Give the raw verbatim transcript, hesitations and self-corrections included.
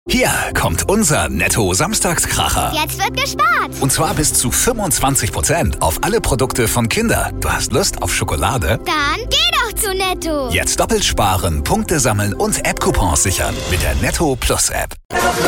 Hier kommt unser Netto-Samstagskracher. Jetzt wird gespart. Und zwar bis zu fünfundzwanzig Prozent auf alle Produkte von Kinder. Du hast Lust auf Schokolade? Dann geh doch zu Netto. Jetzt doppelt sparen, Punkte sammeln und App-Coupons sichern mit der Netto Plus App.